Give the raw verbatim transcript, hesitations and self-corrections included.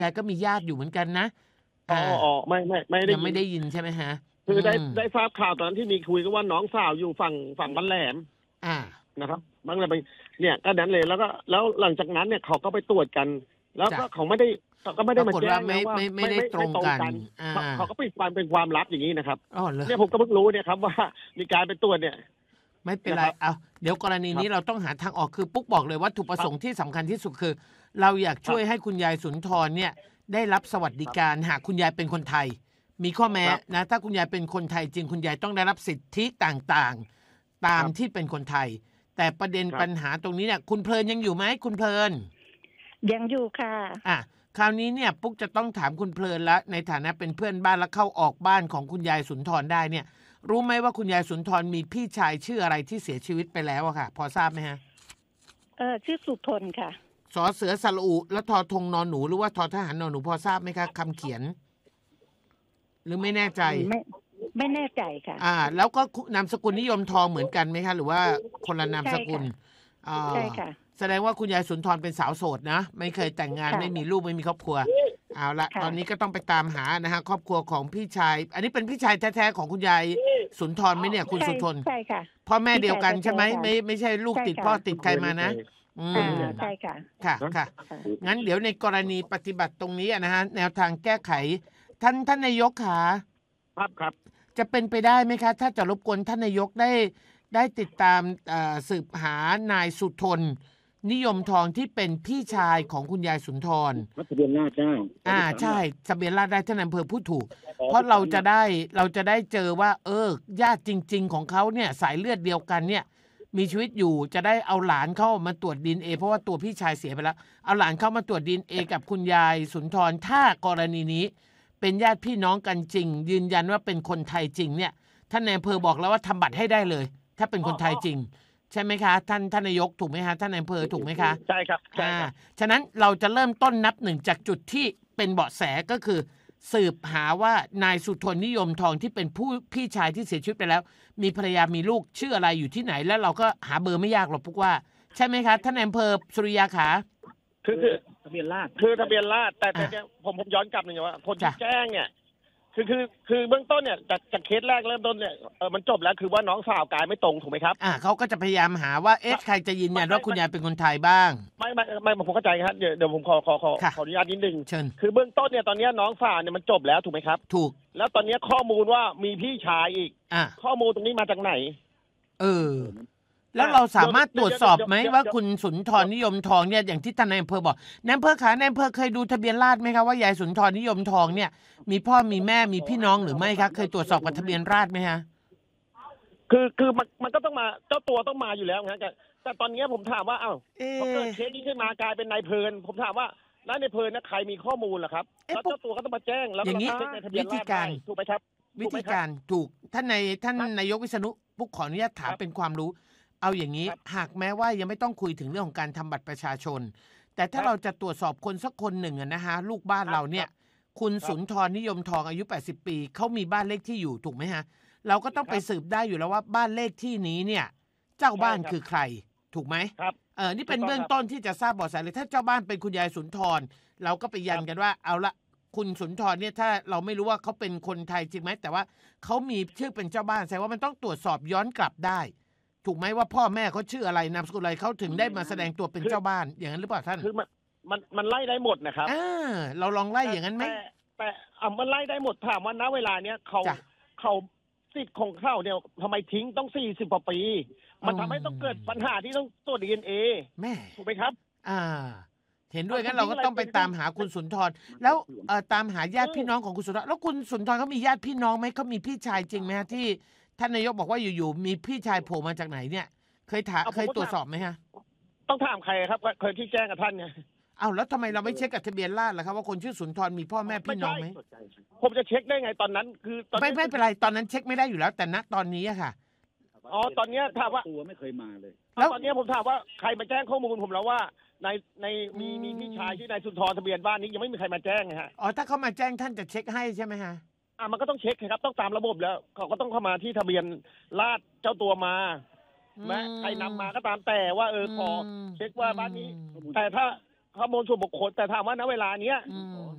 ยายก็มีญาติอยู่เหมือนกันนะอ๋ออ๋อไม่ไม่ไม่ได้ยังไม่ได้ยินใช่ไหมฮะคือได้ได้ทราบข่าวตอนนั้นที่มีคุยกันว่าน้องสาวอยู่ฝั่งฝั่งบ้านแหลมอ่านะครับบางอะไรเนี่ยก็นั้นเลยแล้วก็แล้วหลังจากนั้นเนี่ยเขาก็ไปตรวจกัน แล้วก็เขาไม่ได้เขาก็ไม่ได้มาแจ้งนะว่าไม่ไม่ได้ตรงกันเขาก็ปิดความเป็นความลับอย่างนี้นะครับอ๋อเลยเนี่ยผมก็เพิ่งรู้เนี่ยครับว่ามีการไปตรวจเนี่ยไม่เป็นไรเอาเดี๋ยวกรณีนี้เราต้องหาทางออกคือปุ๊กบอกเลยว่าวัตถุประสงค์ที่สำคัญที่สุดคือ เราอยากช่วยให้คุณยายสุนทรเนี่ยได้รับสวัสดิการหากคุณยายเป็นคนไทย มีข้อแม้นะถ้าคุณยายเป็นคนไทยจริงคุณยายต้องได้รับสิทธิต่างๆตามที่เป็นคนไทยแต่ประเด็นปัญหาตรงนี้เนี่ยคุณเพลินยังอยู่ไหมคุณเพลินยังอยู่ค่ะอ่ะคราวนี้เนี่ยปุ๊กจะต้องถามคุณเพลินแล้วในฐานะเป็นเพื่อนบ้านและเข้าออกบ้านของคุณยายสุนทรได้เนี่ยรู้ไหมว่าคุณยายสุนทรมีพี่ชายชื่ออะไรที่เสียชีวิตไปแล้วอะค่ะพอทราบไหมฮะเออชื่อสุทนค่ะสอเสือสระอุและทอธงนอนหนูหรือว่าทอทหารนอนหนูพอทราบไหมคะคำเขียน หรือไม่แน่ใจไม่ไม่แน่ใจค่ะอ่าแล้วก็นามสกุลนิยมทองเหมือนกันไหมคะหรือว่าคนละนามสกุลใช่ค่ะแสดงว่าคุณยายสุนทรเป็นสาวโสดนะไม่เคยแต่งงานไม่มีลูกไม่มีครอบครัวเอาละตอนนี้ก็ต้องไปตามหานะฮะครอบครัวของพี่ชายอันนี้เป็นพี่ชายแท้ๆของคุณยายสุนทรไหมเนี่ยคุณสุทนใช่ค่ะพ่อแม่เดียวกันใช่ไหมไม่ไม่ใช่ลูกติดพ่อติดใครมานะอืมใช่ค่ะค่ะค่ะงั้นเดี๋ยวในกรณีปฏิบัติตรงนี้นะฮะแนวทางแก้ไขท่านท่านนายกขาครับครับจะเป็นไปได้ไหมคะถ้าจะรบกวนท่านนายกได้ได้ติดตามสืบหานายสุทนนิยมทองที่เป็นพี่ชายของคุณยายสุนทรทะเบียนราษฎร์ได้อ่าใช่ทะเบียนราษฎร์ได้ท่านอำเภอพูดถูกเพราะเราจะได้เราจะได้เจอว่าเออญาติจริงๆของเขาเนี่ยสายเลือดเดียวกันเนี่ยมีชีวิตอยู่จะได้เอาหลานเข้ามาตรวจดีเอ็นเอเพราะว่าตัวพี่ชายเสียไปแล้วเอาหลานเข้ามาตรวจดีเอ็นเอกับคุณยายสุนทรถ้ากรณีนี้เป็นญาติพี่น้องกันจริงยืนยันว่าเป็นคนไทยจริงเนี่ยท่านนายอำเภอบอกแล้วว่าทำบัตรให้ได้เลยถ้าเป็นคนไทยจริงใช่ไหมคะท่านท่านนายกถูกไหมคะท่านนายอำเภอถูกไหมคะใช่ครับใช่ครับฉะนั้นเราจะเริ่มต้นนับหนึ่งจากจุดที่เป็นเบาะแสก็คือสืบหาว่านายสุทนนิยมทองที่เป็นผู้พี่ชายที่เสียชีวิตไปแล้วมีภรรยามีลูกชื่ออะไรอยู่ที่ไหนแล้วเราก็หาเบอร์ไม่ยากหรอกปุ๊กว่าใช่ไหมคะท่านนายอำเภอสุริยาขาคือคือทะเบียนราษฎร์คือทะเบียนราษฎร์แต่แต่ผมผมย้อนกลับหนึ่งว่าคนที่แจ้งเนี่ยคือคือคือเบื้องต้นเนี่ยจากจากเคสแรกเริ่มต้นเนี่ยเออมันจบแล้วคือว่าน้องสาวกายไม่ตรงถูกไหมครับอ่าเขาก็จะพยายามหาว่าเอ๊ะใครจะยืนยันว่าคุณยายเป็นคนไทยบ้างไม่ไม่ไม่ผมเข้าใจครับเดี๋ยวเดี๋ยวผมขอขอขอขออนุญาตนิดนึงเชิญคือเบื้องต้นเนี่ยตอนนี้น้องสาวเนี่ยมันจบแล้วถูกไหมครับถูกแล้วตอนนี้ข้อมูลว่ามีพี่ชายอีกอ่าข้อมูลตรงนี้มาจากไหนเออแล้วเราสามารถตรวจสอบไหมว่าคุณสุนทรนิยมทองเนี่ยอย่างที่ท่านนายอำเภอบอกนายอำเภอขานายอำเภอเคยดูทะเบียนราษฎร์ไหมคะว่ายายสุนทรนิยมทองเนี่ยมีพ่อมีแม่มีพี่น้องหรือไม่คะเคยตรวจสอบกับทะเบียนราษฎร์ไหมคะคือคือมันมันก็ต้องมาเจ้าตัวต้องมาอยู่แล้วนะแต่แต่ตอนนี้ผมถามว่าอ้าวพอเกิดเคสนี้ขึ้นมากลายเป็นนายเพลินผมถามว่าแล้วนายเพลินนะใครมีข้อมูลล่ะครับแล้วเจ้าตัวก็ต้องมาแจ้งแล้วก็เช็คในทะเบียนราษฎร์ถูกไหมครับวิธีการถูกท่านในท่านนายกวิษณุปุ๊กขออนุญาตถามเป็นความรู้เอาอย่างนี้หากแม้ว่ายังไม่ต้องคุยถึงเรื่องของการทำบัตรประชาชนแต่ถ้าเราจะตรวจสอบคนสักคนหนึ่งนะฮะลูกบ้านเราเนี่ยคุณสุนทรนิยมทองอายุแปดสิบปีเขามีบ้านเลขที่อยู่ถูกไหมฮะเราก็ต้องไปสืบได้อยู่แล้วว่าบ้านเลขที่นี้เนี่ยเจ้าบ้านคือใครถูกไหมครับเออนี่เป็นเบื้องต้นที่จะทราบเบาะแสเลยถ้าเจ้าบ้านเป็นคุณยายสุนทรเราก็ไปยันกันว่าเอาละคุณสุนทรเนี่ยถ้าเราไม่รู้ว่าเขาเป็นคนไทยจริงไหมแต่ว่าเขามีชื่อเป็นเจ้าบ้านแสดงว่ามันต้องตรวจสอบย้อนกลับได้ถูกไหมว่าพ่อแม่เขาชื่ออะไรนามสกุลอะไรเขาถึงได้มาแสดงตัวเป็นเจ้าบ้านอย่างนั้นหรือเปล่าท่านคือมันมันมันไล่ได้หมดนะครับอ่าเราลองไล่อย่างนั้นไหมแต่แต่อ่ามันไล่ได้หมดถามว่าณเวลาเนี้ยเขาเขาสิทธิ์ของเขาเนี่ยทำไมทิ้งต้องสี่สิบกว่าปีมันทำให้ต้องเกิดปัญหาที่ต้องตรวจดีเอ็นเอแม่ถูกไหมครับอ่าเห็นด้วยงั้นเราก็ต้องไปตามหาคุณสุนทรแล้วเอ่อตามหาญาติพี่น้องของคุณสุนทรแล้วคุณสุนทรเขามีญาติพี่น้องไหมเขามีพี่ชายจริงไหมฮะที่ท่านนายกบอกว่าอยู่ๆมีพี่ชายโผล่มาจากไหนเนี่ยเคยถามเคยตรวจสอบไหมฮะต้องถามใครครับเคยที่แจ้งกับท่านไงอ้าวแล้วทำไมเราไม่เช็คกับทะเบียนราษฎร์ล่ะครับว่าคนชื่อสุนทรมีพ่อแม่พี่น้องไหมผมจะเช็คได้ไงตอนนั้นคือไม่ไม่เป็นไรตอนนั้นเช็คไม่ได้อยู่แล้วแต่ณตอนนี้อะค่ะอ๋อตอนนี้ถามว่าตัวไม่เคยมาเลยแล้วตอนนี้ผมถามว่าใครมาแจ้งข้อมูลผมแล้วว่าในในมีมีพี่ชายชื่อนายสุนทรทะเบียนบ้านนี้ยังไม่มีใครมาแจ้งไงฮะอ๋อถ้าเขามาแจ้งท่านจะเช็คให้ใช่ไหมฮะอ่ามันก็ต้องเช็คครับต้องตามระบบแล้วเขาก็ต้องเข้ามาที่ทะเบียนราษฎร์เจ้าตัวมาแม้ใครนำมาก็ตามแต่ว่าเออขอเช็คว่าบ้านนี้แต่ถ้าข้อมูลส่วนบุคคลแต่ถามว่าณเวลาเนี้ย